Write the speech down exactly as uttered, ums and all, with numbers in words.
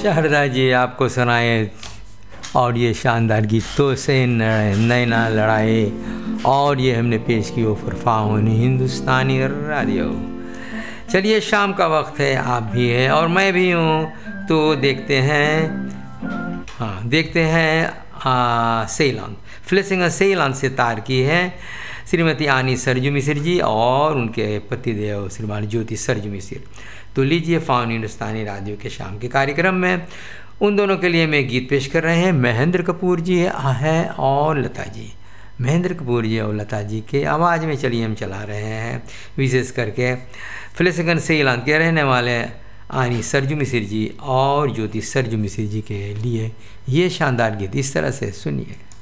शारदा जी आपको सुनाए और ये शानदार गीतों से नैना लड़ाए, और ये हमने पेश की वो फरफाउन हिंदुस्तानी रेडियो। चलिए शाम का वक्त है, आप भी हैं और मैं भी हूँ, तो देखते हैं हाँ देखते हैं सेलन फ्लेसिंग सेलन से तार की है श्रीमती आनी सरजू मिश्र जी और उनके पतिदेव श्रीमान ज्योति सरजू मिश्र। तो लीजिए फाउन हिंदुस्तानी रेडियो के शाम के कार्यक्रम में उन दोनों के लिए मैं गीत पेश कर रहे हैं। महेंद्र कपूर जी है और लता जी, महेंद्र कपूर जी और लता जी के आवाज़ में चलिए हम चला रहे हैं, विशेष करके फ्लेसिंग सेलन के रहने वाले आनी सरजू मिश्र जी और ज्योति सरजू मिश्र जी के लिए ये शानदार गीत इस तरह से सुनिए।